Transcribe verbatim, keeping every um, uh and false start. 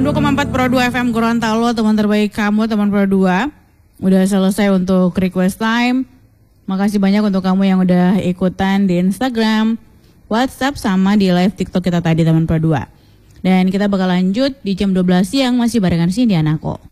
sembilan puluh dua koma empat Pro dua F M Gorontalo, teman terbaik kamu, teman Pro dua. Udah selesai untuk request time. Makasih banyak untuk kamu yang udah ikutan di Instagram, WhatsApp, sama di live TikTok kita tadi, teman Pro dua. Dan kita bakal lanjut di jam dua belas siang masih barengan Cindy Anako.